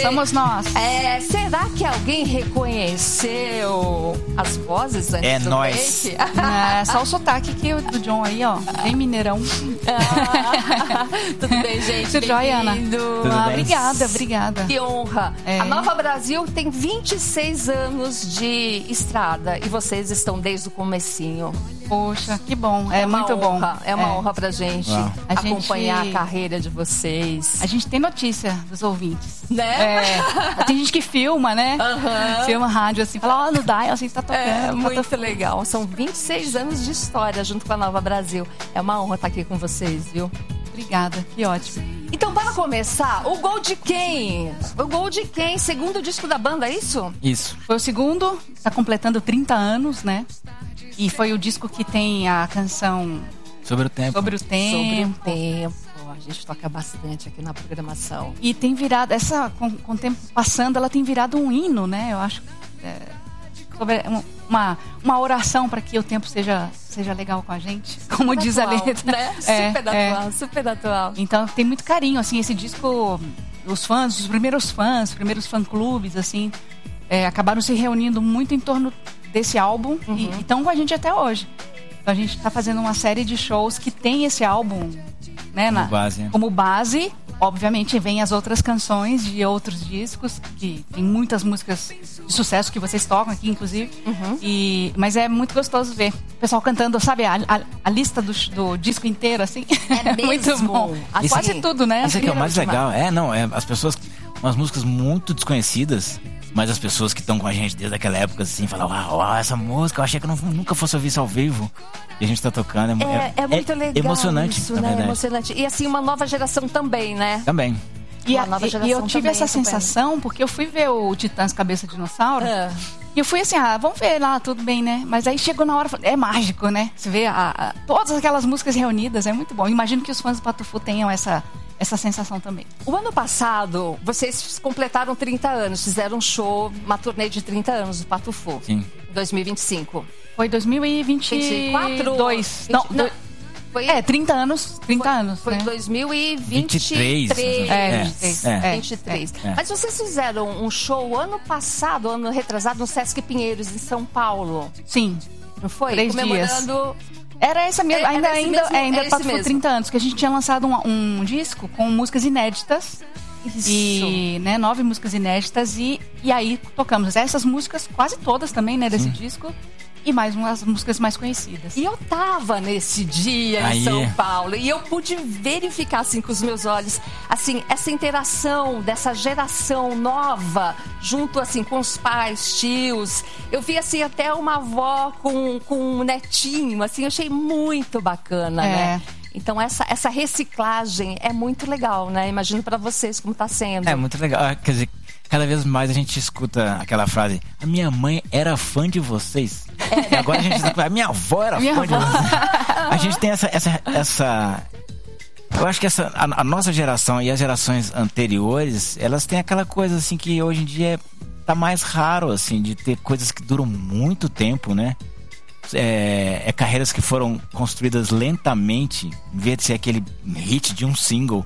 Somos nós. Será que alguém reconheceu as vozes antes do nós. break? É só o sotaque que do John aí, ó. Bem mineirão. Tudo bem, gente? Tudo jóia, Ana? Tudo bem? Obrigada. Que honra. A Nova Brasil tem 26 anos de estrada e vocês estão desde o comecinho. Poxa, que bom. É muito honra, bom. É uma honra pra gente acompanhar a carreira de vocês. A gente tem notícia dos ouvintes. Né? Tem gente que filma, né? Uhum. Filma rádio assim, fala, no dial, assim, tá tocando. Muito legal. São 26 anos de história junto com a Nova Brasil. É uma honra estar aqui com vocês, viu? Obrigada, que ótimo. Então, para começar, o Gol de Quem? O Gol de Quem? Segundo disco da banda, é isso? Isso. Foi o segundo, tá completando 30 anos, né? E foi o disco que tem a canção Sobre o Tempo. Sobre o Tempo. A gente toca bastante aqui na programação. E tem virado, com o tempo passando, ela tem virado um hino, né? Eu acho sobre uma oração para que o tempo seja legal com a gente, como diz a letra. Né? Super atual. Então tem muito carinho, assim, esse disco, os primeiros fã-clubes, assim, acabaram se reunindo muito em torno desse álbum e estão com a gente até hoje. Então a gente está fazendo uma série de shows que tem esse álbum, né, como base. Obviamente vem as outras canções de outros discos, que tem muitas músicas de sucesso que vocês tocam aqui, inclusive. Mas é muito gostoso ver o pessoal cantando, sabe, a lista do disco inteiro, assim. É mesmo? Muito bom. Quase tudo, né? Isso aqui é o mais legal. As pessoas, umas músicas muito desconhecidas, mas as pessoas que estão com a gente desde aquela época, assim, falam, uau, essa música, eu achei que eu nunca fosse ouvir isso ao vivo. E a gente tá tocando, é muito legal emocionante, isso, né? Emocionante. E assim, uma nova geração também, né? Também. E eu tive essa sensação, porque eu fui ver o Titãs Cabeça de Dinossauro, e eu fui assim, vamos ver lá, tudo bem, né? Mas aí chegou na hora, é mágico, né? Você vê todas aquelas músicas reunidas, é muito bom. Imagino que os fãs do Patufu tenham essa sensação também. O ano passado, vocês completaram 30 anos, fizeram um show, uma turnê de 30 anos do Patufu. Sim. 2025. Foi 2022. Não. Foi 30 anos. 30 anos. Foi né? 2023. 23. Mas vocês fizeram um show ano passado, ano retrasado, no Sesc Pinheiros, em São Paulo. Sim. Não foi? 3 Comemorando... dias. Era essa mesmo, ainda Patufu 30 anos, que a gente tinha lançado um disco com músicas inéditas. Isso. E, 9 músicas inéditas e aí tocamos essas músicas, quase todas também, né, desse disco. E mais umas músicas mais conhecidas. E eu tava nesse dia em São Paulo e eu pude verificar assim com os meus olhos, assim, essa interação dessa geração nova junto assim com os pais, tios. Eu vi assim até uma avó com um netinho, assim, eu achei muito bacana, né? Então essa reciclagem é muito legal, né? Imagino pra vocês como tá sendo. É muito legal, quer dizer, cada vez mais a gente escuta aquela frase: a minha mãe era fã de vocês. E agora a gente diz, a minha avó era fã de vocês. A gente tem essa eu acho que a nossa geração e as gerações anteriores, elas têm aquela coisa assim que hoje em dia tá mais raro, assim, de ter coisas que duram muito tempo, né? Carreiras que foram construídas lentamente, em vez de ser aquele hit de um single.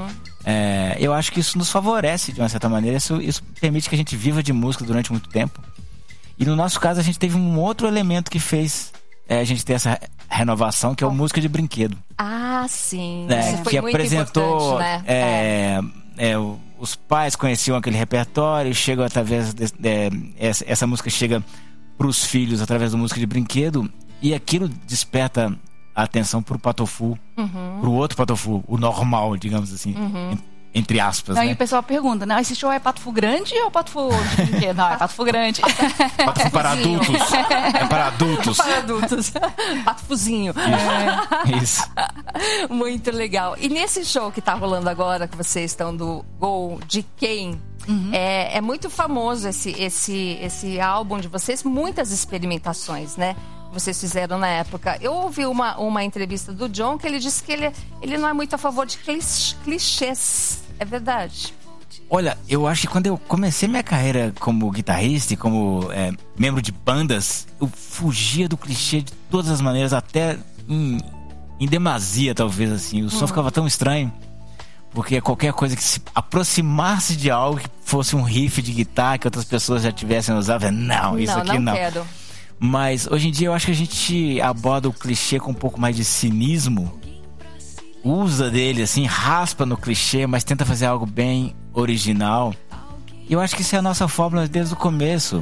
Eu acho que isso nos favorece de uma certa maneira. Isso permite que a gente viva de música durante muito tempo. E no nosso caso a gente teve um outro elemento que fez a gente ter essa renovação, que é o música de brinquedo. Sim. Isso foi que muito apresentou, né? os pais conheciam aquele repertório, chegam através essa música chega para os filhos através da música de brinquedo, e aquilo desperta a atenção pro Patufu, pro outro Patufu, o normal, digamos assim, entre aspas. E o pessoal pergunta, esse show é Patufu grande ou Patufu de brinquedo? Não, é Patufu grande. Patufu para adultos. É para adultos. Para adultos. Patufuzinho. Isso. Muito legal. E nesse show que tá rolando agora, que vocês estão do Gol de Quem? É muito famoso esse álbum de vocês, muitas experimentações, né? Vocês fizeram na época. Eu ouvi uma entrevista do John que ele disse que ele não é muito a favor de clichês. É verdade? Olha, eu acho que quando eu comecei minha carreira como guitarrista e como membro de bandas, eu fugia do clichê de todas as maneiras, até em demasia, talvez, assim. O som ficava tão estranho. Porque qualquer coisa que se aproximasse de algo que fosse um riff de guitarra que outras pessoas já tivessem usado, não, isso aqui não. Quero. Mas hoje em dia eu acho que a gente aborda o clichê com um pouco mais de cinismo. Usa dele assim, raspa no clichê, mas tenta fazer algo bem original. E eu acho que isso é a nossa fórmula desde o começo.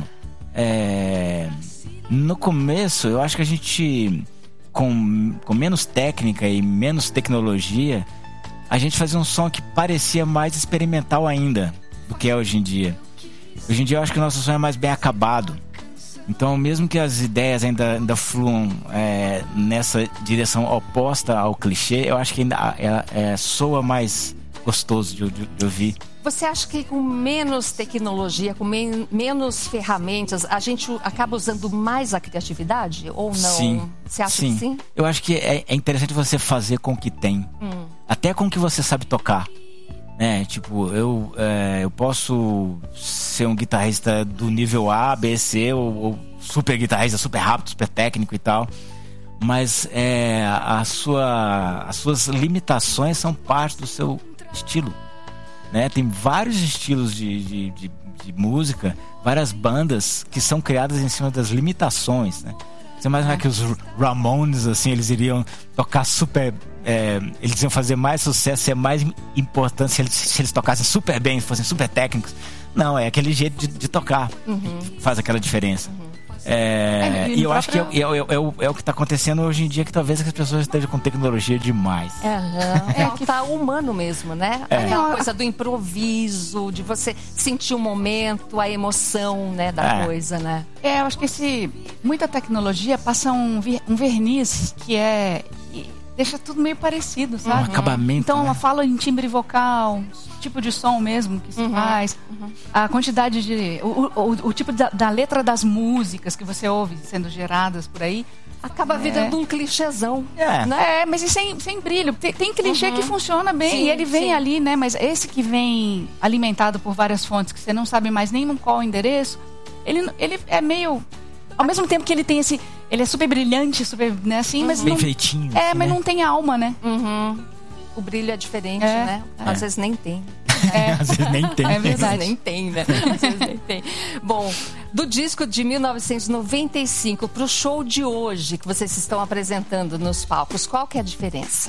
No começo, eu acho que a gente, com menos técnica e menos tecnologia, a gente fazia um som que parecia mais experimental ainda do que é hoje em dia. Hoje em dia eu acho que o nosso som é mais bem acabado. Então, mesmo que as ideias ainda fluam nessa direção oposta ao clichê, eu acho que ainda soa mais gostoso de ouvir. Você acha que com menos tecnologia, com menos ferramentas, a gente acaba usando mais a criatividade? Ou não? Sim. Você acha que sim? Eu acho que é interessante você fazer com o que tem. Até com o que você sabe tocar. Tipo, eu posso ser um guitarrista do nível A, B, C, ou super guitarrista, super rápido, super técnico e tal. Mas as suas limitações são parte do seu estilo. Tem vários estilos de música, várias bandas que são criadas em cima das limitações, né? Você imagina que os Ramones, assim, eles iriam tocar super... eles iam fazer mais sucesso, ser mais importante se eles tocassem super bem, fossem super técnicos. Não, é aquele jeito de tocar que faz aquela diferença. E eu acho que é o que está acontecendo hoje em dia, que talvez as pessoas estejam com tecnologia demais. Tá humano mesmo, né? Aquela coisa do improviso, de você sentir o momento, a emoção, né, da coisa, né? Eu acho que muita tecnologia passa um verniz que deixa tudo meio parecido, sabe? Um acabamento. Então, né? ela fala em timbre vocal, tipo de som mesmo que se faz, a quantidade de... O tipo da letra das músicas que você ouve sendo geradas por aí. Acaba virando um clichêzão. Né? Mas e sem brilho. Tem clichê que funciona bem, e ele vem ali, né? Mas esse que vem alimentado por várias fontes, que você não sabe mais nem qual o endereço, ele é meio... Ao mesmo tempo que ele tem esse... Ele é super brilhante, super, né, assim, mas bem não... feitinho. Mas né? Não tem alma, né? O brilho é diferente, né? Às vezes nem tem. Às vezes nem tem. É verdade, nem tem, né? Às vezes nem tem. Bom, do disco de 1995 pro show de hoje, que vocês estão apresentando nos palcos, qual que é a diferença?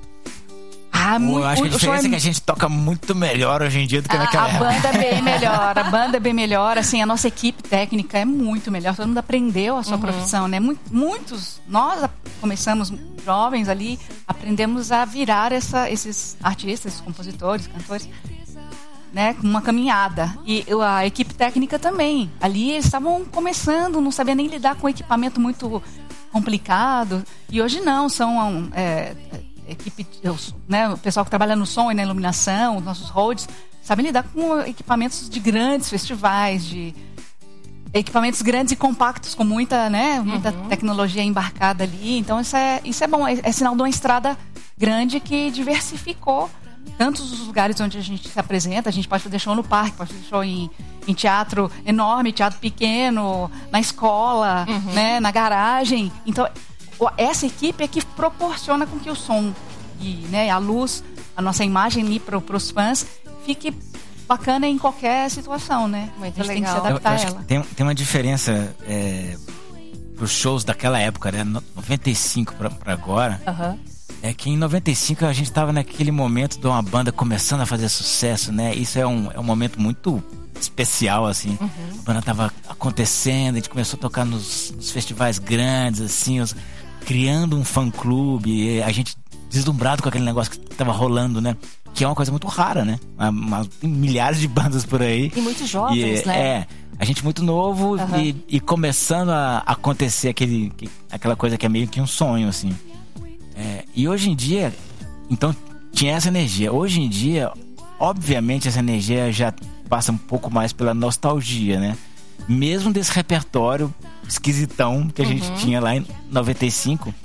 Eu acho que a diferença é que a gente toca muito melhor hoje em dia do que naquela época. A banda é bem melhor, assim, a nossa equipe técnica é muito melhor, todo mundo aprendeu a sua profissão, né? Nós começamos jovens ali, aprendemos a virar esses artistas, esses compositores, cantores, né? Com uma caminhada. E a equipe técnica também. Ali eles estavam começando, não sabiam nem lidar com equipamento muito complicado, e hoje não, são... equipe, né, o pessoal que trabalha no som e na iluminação, os nossos roads, sabem lidar com equipamentos de grandes festivais, de equipamentos grandes e compactos, com muita tecnologia embarcada ali. Então isso é bom, é sinal de uma estrada grande que diversificou tantos os lugares onde a gente se apresenta. A gente pode fazer show no parque, pode fazer show em teatro enorme, teatro pequeno, na escola, né, na garagem. Então essa equipe é que proporciona com que o som e, né, a luz, a nossa imagem ali para os fãs fique bacana em qualquer situação, né? Muito a gente legal. tem que se adaptar eu a acho ela. Que tem uma diferença pros shows daquela época, né? 95 para agora. É que em 95 a gente estava naquele momento de uma banda começando a fazer sucesso, né? Isso é um momento muito especial, assim. A banda tava acontecendo, a gente começou a tocar nos festivais grandes, assim, criando um fã-clube, a gente deslumbrado com aquele negócio que tava rolando, né? Que é uma coisa muito rara, né? Tem milhares de bandas por aí. E muitos jovens, né? A gente muito novo e começando a acontecer aquela coisa que é meio que um sonho, assim. E hoje em dia, então, tinha essa energia. Hoje em dia, obviamente, essa energia já passa um pouco mais pela nostalgia, né? Mesmo desse repertório esquisitão que a gente tinha lá em 95.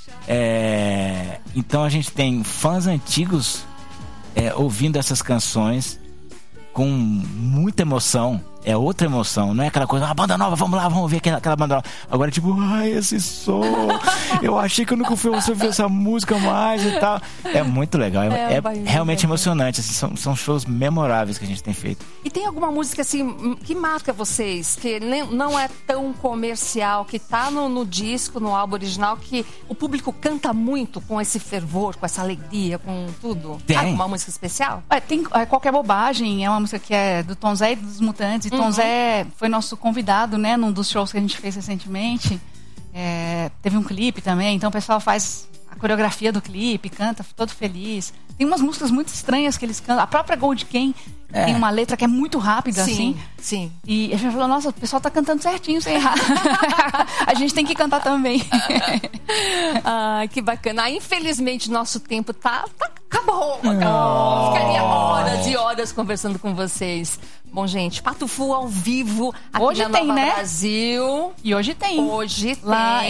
Então a gente tem fãs antigos ouvindo essas canções com muita emoção. é outra emoção. Não é aquela coisa, banda nova, vamos lá, vamos ver aquela banda nova. Agora tipo, esse som, eu achei que eu nunca fui ouvir essa música mais e tal. É muito legal, é realmente emocionante, assim, são shows memoráveis que a gente tem feito. E tem alguma música assim que marca vocês, que não é tão comercial, que tá no disco, no álbum original, que o público canta muito com esse fervor, com essa alegria, com tudo? Tem. Alguma música especial? Tem Qualquer Bobagem, é uma música que é do Tom Zé e dos Mutantes. E Tom Zé foi nosso convidado, né, num dos shows que a gente fez recentemente. Teve um clipe também, então o pessoal faz a coreografia do clipe, canta todo feliz. Tem umas músicas muito estranhas que eles cantam. A própria Gold Ken tem uma letra que é muito rápida, assim. Sim. E a gente falou, nossa, o pessoal tá cantando certinho, sem errar. A gente tem que cantar também. Que bacana. Infelizmente, nosso tempo acabou. Ficaria horas e horas conversando com vocês. Bom, gente, Pato Fu ao vivo aqui hoje na tem, Nova né? Brasil. E hoje tem. Lá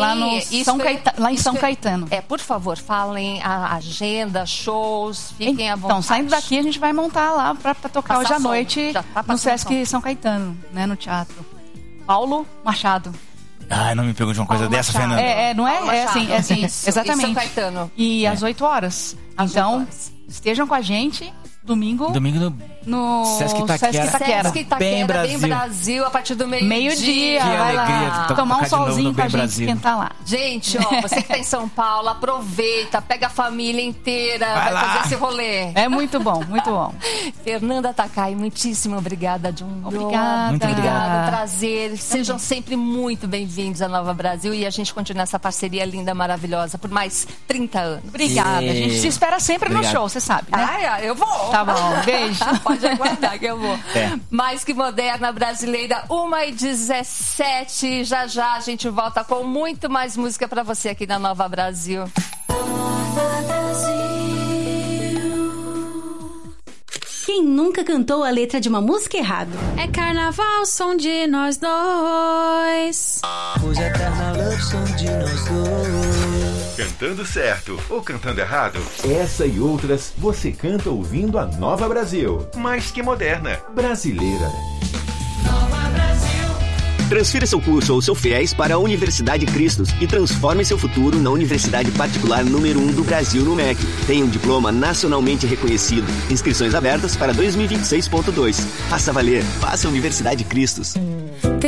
em São Caetano. Por favor, falem a agenda, shows, fiquem à vontade. Então, saindo daqui, a gente vai montar lá pra tocar hoje à noite no Sesc São Caetano, né, no teatro. Paulo Machado. Não me pergunte uma coisa dessa, Fernanda. Não é? É assim, exatamente. São Caetano. E às 8 horas. Então, estejam com a gente. Domingo no Sesc Itaquera. Bem Brasil, a partir do meio-dia. Vai lá tomar um solzinho pra gente Brasil. esquentar lá. Gente, você que tá em São Paulo, aproveita, pega a família inteira, vai fazer esse rolê. É muito bom, muito bom. Fernanda Takai, muitíssimo obrigada, John. Obrigada. Muito obrigado. Prazer. Sejam sempre muito bem-vindos à Nova Brasil e a gente continua essa parceria linda, maravilhosa, por mais 30 anos. Obrigada. A gente se espera sempre no show, você sabe, né? Eu vou. Tá bom, beijo. Pode aguardar que eu vou. Mais que moderna brasileira, 1h17. Já a gente volta com muito mais música pra você aqui na Nova Brasil. Quem nunca cantou a letra de uma música errado? É carnaval, som de nós dois. Hoje é carnaval, som de nós dois. Cantando certo ou cantando errado? Essa e outras você canta ouvindo a Nova Brasil. Mais que moderna. Brasileira. Transfira seu curso ou seu FIES para a Universidade Cristos e transforme seu futuro na universidade particular número 1 do Brasil no MEC. Tem um diploma nacionalmente reconhecido. Inscrições abertas para 2026.2. Faça valer. Faça Universidade Cristos.